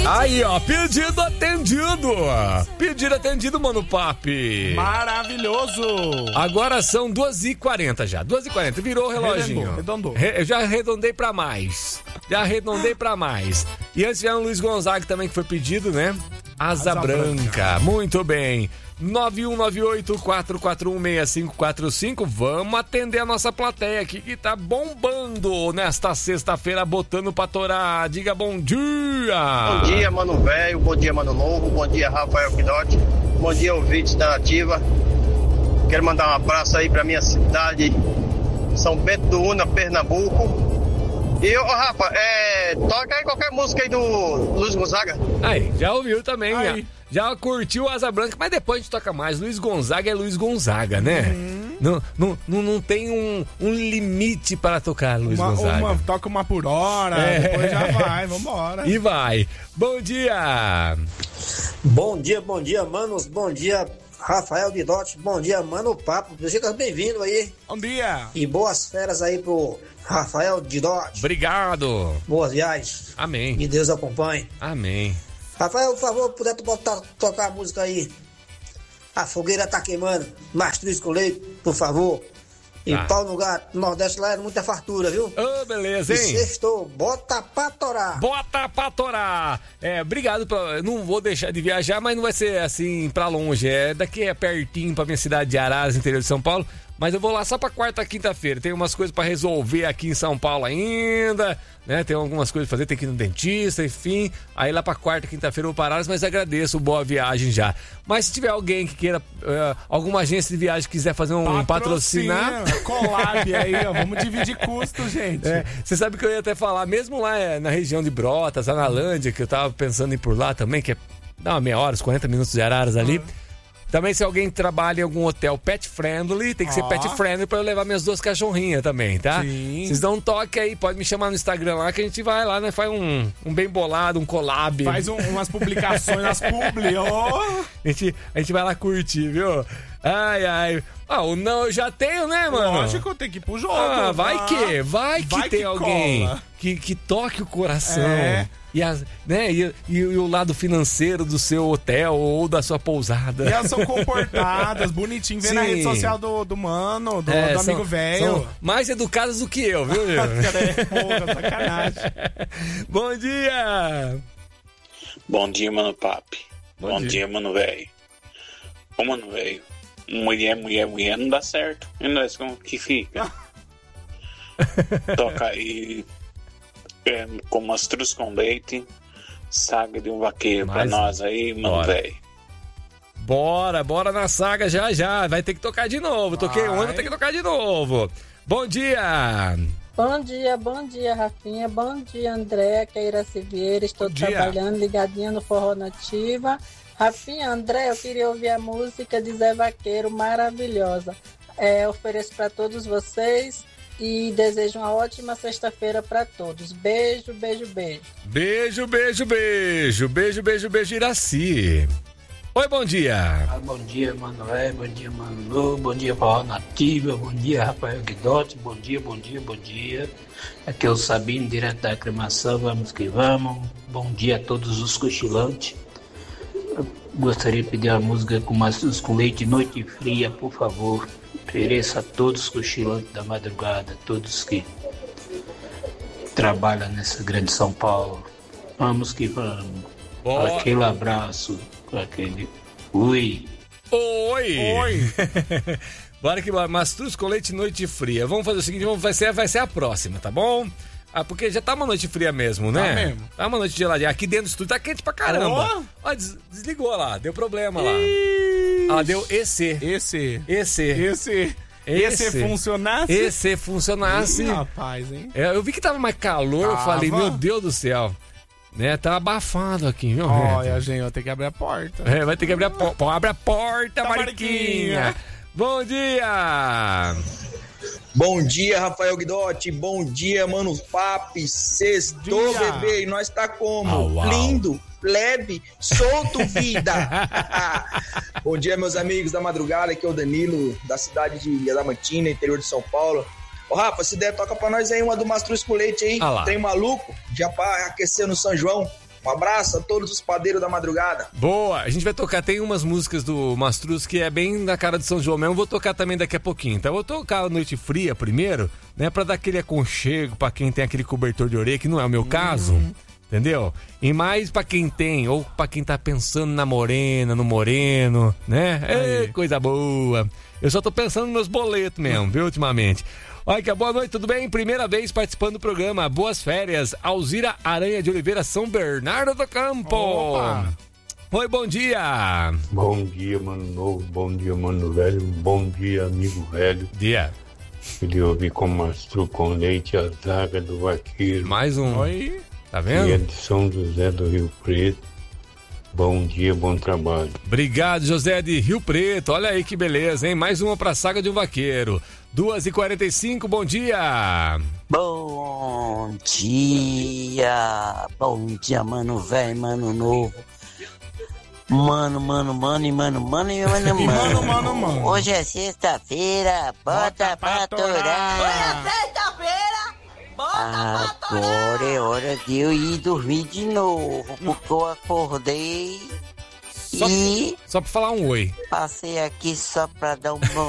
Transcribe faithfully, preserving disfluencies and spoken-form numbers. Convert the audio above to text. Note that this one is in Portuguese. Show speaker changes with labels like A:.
A: Aí, ó, pedido atendido. Pedido atendido, Mano Papi.
B: Maravilhoso.
A: Agora são duas e quarenta já. duas e quarenta, virou o reloginho.
B: Arredondou.
A: Re- eu já arredondei pra mais. Já arredondei pra mais. E antes vieram o Luiz Gonzaga também, que foi pedido, né? Asa,
B: Asa
A: branca.
B: Branca.
A: Muito bem. nove um nove oito, quatro quatro um, seis cinco quatro cinco. Vamos atender a nossa plateia aqui que tá bombando nesta sexta-feira, botando pra torar. Diga bom dia.
C: Bom dia, mano velho. Bom dia, mano novo. Bom dia, Rafael Guidotti. Bom dia, ouvintes da Ativa. Quero mandar um abraço aí pra minha cidade, São Bento do Una, Pernambuco. E, ô, Rafa, é, toca aí qualquer música aí do Luiz Gonzaga.
A: Aí, já ouviu também,
B: Aí.
A: já, já curtiu Asa Branca, mas depois a gente toca mais. Luiz Gonzaga é Luiz Gonzaga, né?
B: Uhum.
A: Não, não, não, não tem um, um limite para tocar Luiz
B: Uma,
A: Gonzaga.
B: uma, toca uma por hora,
A: É.
B: depois já vai, vambora.
A: E vai. Bom dia.
D: Bom dia, bom dia, manos. Bom dia, Rafael Guidotti. Bom dia, mano Papo. Seja bem-vindo aí.
B: Bom dia.
D: E boas férias aí pro Rafael Guidotti.
A: Obrigado.
D: Boas viagens.
A: Amém.
D: Que Deus acompanhe.
A: Amém.
D: Rafael, por favor, puder botar, tocar a música aí. A fogueira tá queimando. Mastruz com leite, por favor. E
A: Tá.
D: pau no gato. Nordeste lá é muita fartura, viu?
A: Ô, beleza,
D: E
A: hein?
D: sextou. Bota pra torar.
A: Bota pra torar. É, obrigado. Pra, não vou deixar de viajar, mas não vai ser assim pra longe. É daqui é pertinho pra minha cidade de Araras, interior de São Paulo. Mas eu vou lá só pra quarta, quinta-feira. Tem umas coisas pra resolver aqui em São Paulo ainda, né? Tem algumas coisas pra fazer, tem que ir no dentista, enfim. Aí lá pra quarta, quinta-feira eu vou para Araras, mas agradeço, boa viagem já. Mas se tiver alguém que queira, uh, alguma agência de viagem que quiser fazer um patrocinar...
B: Collab aí, ó. Vamos dividir custo, gente.
A: É, você sabe que eu ia até falar, mesmo lá é, na região de Brotas, Analândia, que eu tava pensando em ir por lá também, que é dá uma meia hora, uns quarenta minutos de Araras ali. Também, se alguém trabalha em algum hotel pet friendly, tem que ser
B: Ó.
A: pet friendly pra eu levar minhas duas cachorrinhas também, tá?
B: Sim.
A: Vocês dão um toque aí, pode me chamar no Instagram lá que a gente vai lá, né? Faz um, um bem bolado, um collab.
B: Faz um- umas publicações, umas publi, ó.
A: A gente, a gente vai lá curtir, viu? Ai, ai. Ah, o não eu já tenho, né, mano?
B: Lógico, tem que ir pro jogo.
A: Ah, vai que, vai que
B: Vai
A: tem
B: que
A: alguém
B: cola.
A: que, que toque o coração.
B: É.
A: E, as, né, e, e, e o lado financeiro do seu hotel ou da sua pousada.
B: E elas são comportadas, bonitinho. Vê na
A: Sim.
B: rede social do, do mano, do,
A: É,
B: do amigo
A: são-
B: velho.
A: são mais educadas do que eu, viu?
B: Cara, porra, sacanagem.
A: Bom dia!
E: Bom dia, mano papi.
A: Bom
E: Bom,
A: dia.
E: dia. mano velho. Ô, mano velho. Mulher, mulher, mulher não dá certo. E nós como que fica? Toca aí é, com mastruz com leite, saga de um vaqueiro pra
A: Mas-
E: nós aí, mano
A: Bora.
E: velho.
A: Bora, bora na saga já já. Vai ter que tocar de novo. Toquei
B: Vai.
A: ontem, vou ter que tocar de novo. Bom dia!
F: Bom dia, bom dia, Rafinha. Bom dia, André, que é Iraci Vieira. Estou
B: Bom dia.
F: trabalhando ligadinha no Forró Nativa. Rafinha, André, eu queria ouvir a música de Zé Vaqueiro, maravilhosa. É, ofereço para todos vocês e desejo uma ótima sexta-feira para todos. Beijo, beijo, beijo.
A: Beijo, beijo, beijo. Beijo, beijo, beijo, Iraci. Oi, bom dia.
G: Ah, bom dia, Manoel, bom dia, Manu, bom dia, Forró Nativa, bom dia, Rafael Guidotti, bom dia, bom dia, bom dia. Aqui é o Sabino, direto da aclimação, vamos que vamos. Bom dia a todos os cochilantes. Eu gostaria de pedir uma música com maçãs com leite, Noite Fria, por favor. Ofereço a todos os cochilantes da madrugada, todos que trabalham nessa grande São Paulo. Vamos que vamos.
A: Bora.
G: Aquele abraço, aquele ui.
A: Oi!
B: Oi.
A: Bora que bora. Mastruz com leite noite fria. Vamos fazer o seguinte, vamos, vai, ser, vai ser a próxima, tá bom? Ah, porque já tá uma noite fria mesmo, né?
B: Tá mesmo.
A: Tá uma noite geladinha. Aqui dentro do estúdio tá quente pra caramba.
B: Ó.
A: Ó, des- desligou lá, deu problema lá.
B: Ixi.
A: Ah, deu E C.
B: Esse.
A: E C.
B: Esse.
A: Esse.
B: Esse funcionasse.
A: E C funcionasse.
B: Ih, rapaz, hein?
A: É, eu vi que tava mais calor, eu
B: Tava.
A: falei, meu Deus do céu. Né, tá abafado aqui, viu?
B: Olha, gente, eu tenho que abrir a porta.
A: É, vai ter que abrir a porta. Abre a porta,
B: Tá,
A: Mariquinha.
B: Mariquinha.
A: Bom dia!
H: Bom dia, Rafael Guidotti. Bom dia, Mano Papi. Sextou,
B: Dia.
H: bebê. E nós tá como?
A: Au, au.
H: Lindo, leve, solto, vida. Bom dia, meus amigos da madrugada. Aqui é o Danilo, da cidade de Adamantina, interior de São Paulo. Ô, Rafa, se der, toca pra nós aí uma do Mastruz com leite aí.
A: Ah lá.
H: Trem maluco, já pra aquecer no São João. Um abraço a todos os padeiros da madrugada.
A: Boa, a gente vai tocar, tem umas músicas do Mastruz que é bem na cara de São João mesmo, vou tocar também daqui a pouquinho. Então eu vou tocar a Noite Fria primeiro, né, pra dar aquele aconchego pra quem tem aquele cobertor de orelha, que não é o meu caso, hum. entendeu? E mais pra quem tem, ou pra quem tá pensando na morena, no moreno, né? Ei, coisa boa. Eu só tô pensando nos meus boletos mesmo, viu, ultimamente. Olha que boa noite, tudo bem? Primeira vez participando do programa. Boas férias. Alzira Aranha de Oliveira, São Bernardo do Campo. Opa. Oi, bom dia.
I: Bom dia, mano novo. Bom dia, mano velho. Bom dia, amigo velho.
A: Dia.
I: Queria ouvir com Mastruz com Leite, a zaga do vaqueiro.
A: Mais um. Oi. Tá vendo?
I: E é de São José do Rio Preto. Bom dia, bom trabalho.
A: Obrigado, José de Rio Preto. Olha aí que beleza, hein? Mais uma pra Saga de um Vaqueiro. duas e quarenta e cinco, bom dia.
J: Bom dia. Bom dia, mano velho, mano novo. Mano, mano, mano e mano, mano e mano, mano.
B: mano, mano, mano.
J: Hoje é sexta-feira, bota, bota pra torar.
K: Hoje é sexta-feira.
J: Agora é hora de eu ir dormir de novo, porque eu acordei
A: só,
J: e...
A: Só pra falar um oi.
J: Passei aqui só pra dar um bom